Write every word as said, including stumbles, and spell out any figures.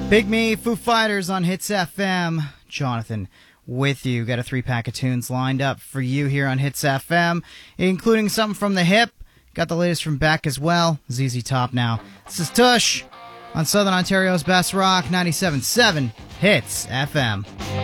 Big Me, Foo Fighters on Hits F M. Jonathan with you. Got a three-pack of tunes lined up for you here on Hits F M, including something from the hip. Got the latest from Beck as well. Z Z Top now. This is Tush on Southern Ontario's Best Rock, ninety-seven point seven Hits F M.